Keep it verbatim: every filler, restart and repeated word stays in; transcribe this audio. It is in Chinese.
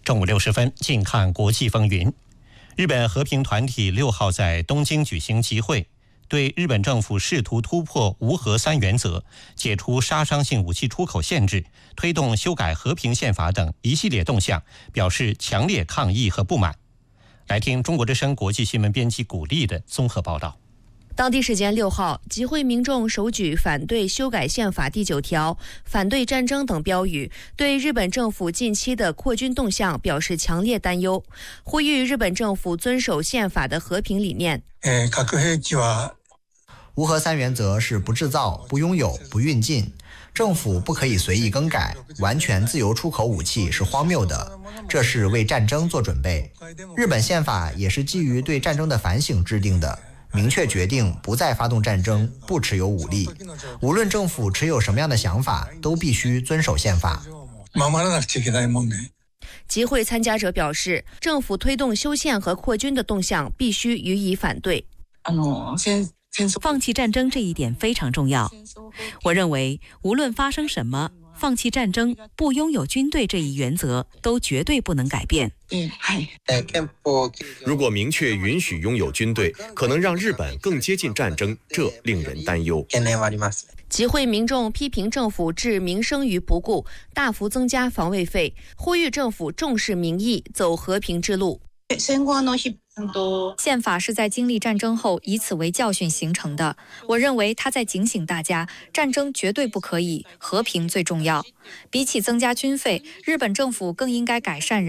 中午六时分，近看国际风云。日本和平团体六号在东京举行集会，对日本政府试图突破无核三原则、解除杀伤性武器出口限制、推动修改和平宪法等一系列动向表示强烈抗议和不满。来听中国之声国际新闻编辑古丽的综合报道。 当地时间六号，集会民众手举反对修改宪法第九条、反对战争等标语，对日本政府近期的扩军动向表示强烈担忧，呼吁日本政府遵守宪法的和平理念。 无核三原则是不制造、不拥有、不运进，政府不可以随意更改，完全自由出口武器是荒谬的，这是为战争做准备。日本宪法也是基于对战争的反省制定的，明确决定不再发动战争，不持有武力。无论政府持有什么样的想法，都必须遵守宪法。 集会参加者表示，政府推动修宪和扩军的动向必须予以反对。 放弃战争这一点非常重要。我认为，无论发生什么，放弃战争、不拥有军队这一原则都绝对不能改变。 如果明确允许拥有军队，可能让日本更接近战争，这令人担忧。 集会民众批评政府置民生于不顾，大幅增加防卫费，呼吁政府重视民意，走和平之路。 宪法是在经历战争后以此为教训形成的，我认为它在警醒大家，战争绝对不可以，和平最重要。比起增加军费，日本政府更应该改善人